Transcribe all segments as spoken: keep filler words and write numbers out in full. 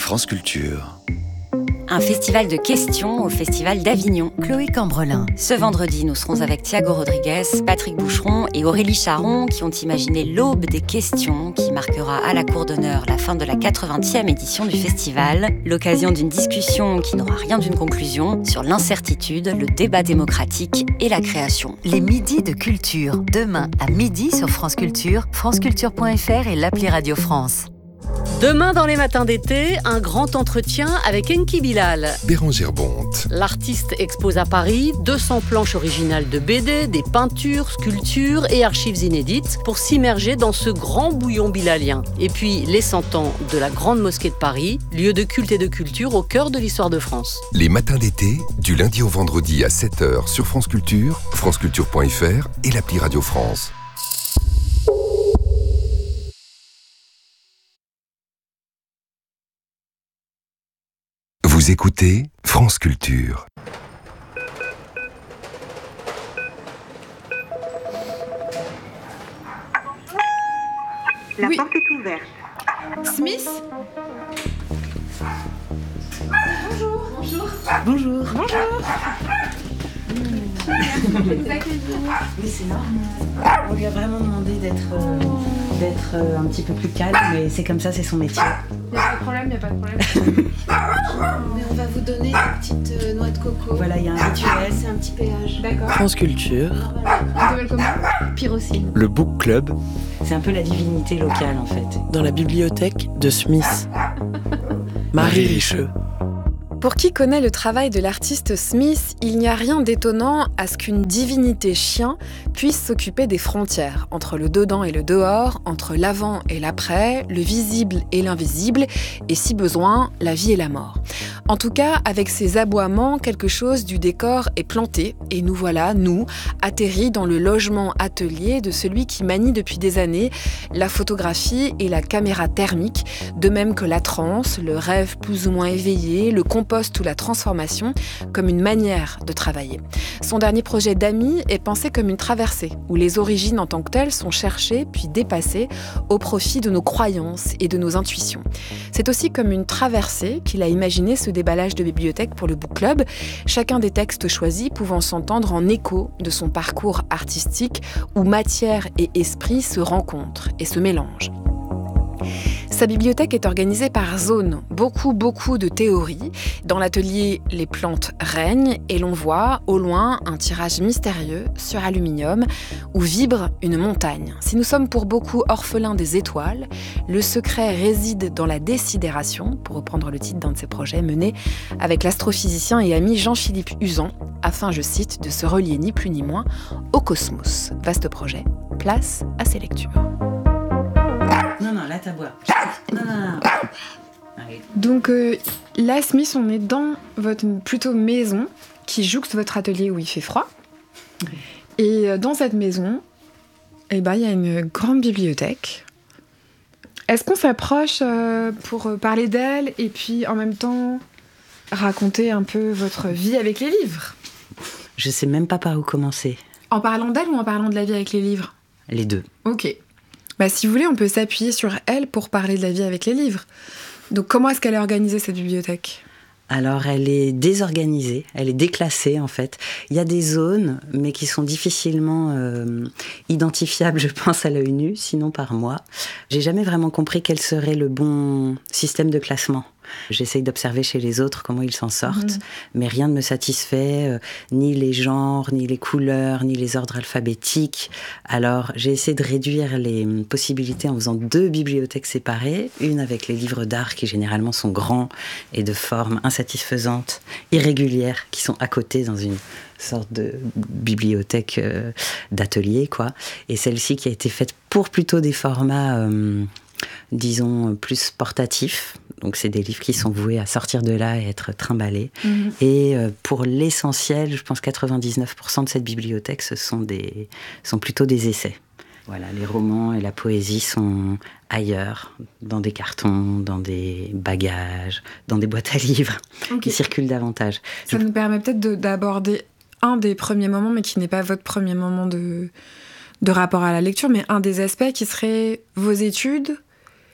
France Culture. Un festival de questions au Festival d'Avignon. Chloé Cambrelin. Ce vendredi, nous serons avec Thiago Rodriguez, Patrick Boucheron et Aurélie Charon qui ont imaginé l'aube des questions qui marquera à la cour d'honneur la fin de la quatre-vingtième édition du festival. L'occasion d'une discussion qui n'aura rien d'une conclusion sur l'incertitude, le débat démocratique et la création. Les midis de culture. Demain à midi sur France Culture, franceculture point f r et l'appli Radio France. Demain, dans les matins d'été, un grand entretien avec Enki Bilal. Bérangère Bonte. L'artiste expose à Paris deux cents planches originales de B D, des peintures, sculptures et archives inédites pour s'immerger dans ce grand bouillon bilalien. Et puis, les cent ans de la Grande Mosquée de Paris, lieu de culte et de culture au cœur de l'histoire de France. Les matins d'été, du lundi au vendredi à sept heures sur France Culture, franceculture point f r et l'appli Radio France. Vous écoutez France Culture. La Oui. porte est ouverte. Smith ? Bonjour. Bonjour. Bonjour. Bonjour. Oui, c'est normal. On lui a vraiment demandé d'être, euh, d'être euh, un petit peu plus calme, mais c'est comme ça, c'est son métier. Il n'y a pas de problème, il n'y a pas de problème. Mais on va vous donner des petites euh, noix de coco. Voilà, il y a un rituel. C'est un petit péage. D'accord. France Culture, Tu t'appelles comment ? Pyrocine. le Book Club, C'est un peu la divinité locale, en fait. dans la bibliothèque de Smith. Marie Richeux. Pour qui connaît le travail de l'artiste Smith, il n'y a rien d'étonnant à ce qu'une divinité chien puisse s'occuper des frontières entre le dedans et le dehors, entre l'avant et l'après, le visible et l'invisible, et si besoin, la vie et la mort. En tout cas, avec ces aboiements, quelque chose du décor est planté, et nous voilà, nous, atterris dans le logement-atelier de celui qui manie depuis des années la photographie et la caméra thermique, de même que la transe, le rêve plus ou moins éveillé, le compost ou la transformation, comme une manière de travailler. Son dernier projet d'Ami est pensé comme une traversée, où les origines en tant que telles sont cherchées puis dépassées au profit de nos croyances et de nos intuitions. C'est aussi comme une traversée qu'il a imaginé ce déballage de bibliothèque pour le Book Club, chacun des textes choisis pouvant s'entendre en écho de son parcours artistique où matière et esprit se rencontrent et se mélangent. Sa bibliothèque est organisée par zone, beaucoup, beaucoup de théories. Dans l'atelier, les plantes règnent et l'on voit, au loin, un tirage mystérieux sur aluminium où vibre une montagne. Si nous sommes pour beaucoup orphelins des étoiles, le secret réside dans la désidération, pour reprendre le titre d'un de ses projets, mené avec l'astrophysicien et ami Jean-Philippe Uzan, afin, je cite, de se relier ni plus ni moins au cosmos. Vaste projet, place à ses lectures. Non, non, là, t'as boire. Non, non, non. Allez. Donc euh, là, Smith, on est dans votre plutôt maison qui jouxte votre atelier où il fait froid. Et euh, dans cette maison, eh ben, il y a une grande bibliothèque. Est-ce qu'on s'approche euh, pour parler d'elle et puis en même temps raconter un peu votre vie avec les livres ? Je sais même pas par où commencer. En parlant d'elle ou en parlant de la vie avec les livres ? Les deux. Ok. Bah, si vous voulez, on peut s'appuyer sur elle pour parler de la vie avec les livres. Donc, comment est-ce qu'elle est organisée, cette bibliothèque ? Alors, elle est désorganisée, elle est déclassée en fait. Il y a des zones, mais qui sont difficilement euh, identifiables, je pense, à l'œil nu, sinon par moi. J'ai jamais vraiment compris quel serait le bon système de classement. J'essaye d'observer chez les autres comment ils s'en sortent, mmh. mais rien ne me satisfait, euh, ni les genres, ni les couleurs, ni les ordres alphabétiques. Alors, j'ai essayé de réduire les possibilités en faisant deux bibliothèques séparées, une avec les livres d'art qui généralement sont grands et de forme insatisfaisante, irrégulière, qui sont à côté dans une sorte de bibliothèque euh, d'atelier, quoi. Et celle-ci qui a été faite pour plutôt des formats, euh, disons, plus portatifs. Donc, c'est des livres qui sont voués à sortir de là et être trimballés. Mmh. Et euh, pour l'essentiel, je pense quatre-vingt-dix-neuf pour cent de cette bibliothèque, ce sont, des, sont plutôt des essais. Voilà, les romans et la poésie sont ailleurs, dans des cartons, dans des bagages, dans des boîtes à livres, okay. qui circulent davantage. Ça je... nous permet peut-être de, d'aborder un des premiers moments, mais qui n'est pas votre premier moment de, de rapport à la lecture, mais un des aspects qui serait vos études,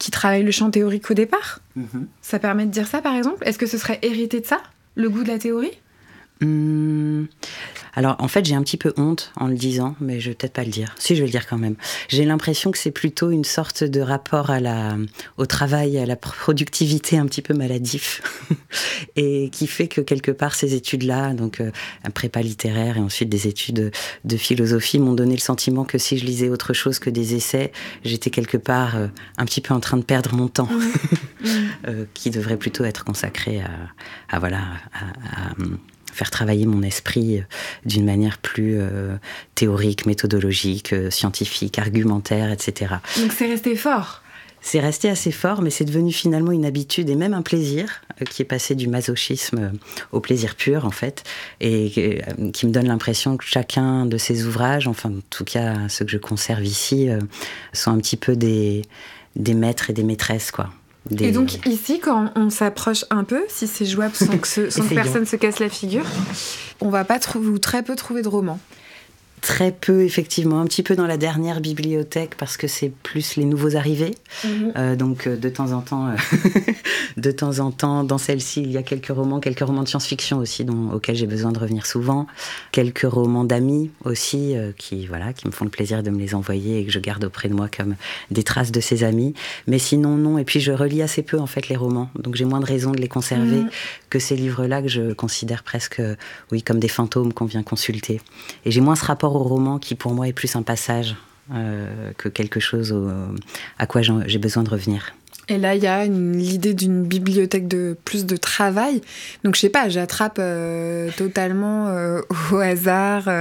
qui travaille le champ théorique au départ. Mm-hmm. Ça permet de dire ça, par exemple ? Est-ce que ce serait hérité de ça, le goût de la théorie ? Hum, alors, en fait, j'ai un petit peu honte en le disant, mais je vais peut-être pas le dire. Si, je vais le dire quand même. J'ai l'impression que c'est plutôt une sorte de rapport à la, au travail, à la productivité un petit peu maladif, et qui fait que quelque part, ces études-là, donc euh, un prépa littéraire et ensuite des études de, de philosophie, m'ont donné le sentiment que si je lisais autre chose que des essais, j'étais quelque part euh, un petit peu en train de perdre mon temps, mmh. euh, qui devrait plutôt être consacré à, à voilà, à, à faire travailler mon esprit d'une manière plus euh, théorique, méthodologique, euh, scientifique, argumentaire, et cetera. Donc c'est resté fort. C'est resté assez fort, mais c'est devenu finalement une habitude et même un plaisir euh, qui est passé du masochisme au plaisir pur, en fait, et euh, qui me donne l'impression que chacun de ces ouvrages, enfin en tout cas ceux que je conserve ici, euh, sont un petit peu des, des maîtres et des maîtresses, quoi. Des... Et donc ici, quand on s'approche un peu, si c'est jouable sans que, ce, sans que personne se casse la figure, on va pas trouver, ou très peu trouver de romans. Très peu, effectivement. Un petit peu dans la dernière bibliothèque, parce que c'est plus les nouveaux arrivés. Mmh. Euh, donc, de temps en temps, euh, de temps en temps, dans celle-ci, il y a quelques romans, quelques romans de science-fiction aussi, dont, auxquels j'ai besoin de revenir souvent. Quelques romans d'amis aussi, euh, qui, voilà, qui me font le plaisir de me les envoyer et que je garde auprès de moi comme des traces de ces amis. Mais sinon, non. Et puis, je relis assez peu, en fait, les romans. Donc, j'ai moins de raisons de les conserver mmh. que ces livres-là que je considère presque, oui, comme des fantômes qu'on vient consulter. Et j'ai moins ce rapport au roman qui pour moi est plus un passage euh, que quelque chose au, à quoi j'ai besoin de revenir. Et là, il y a une, l'idée d'une bibliothèque de plus de travail. Donc, je sais pas, j'attrape euh, totalement euh, au hasard euh,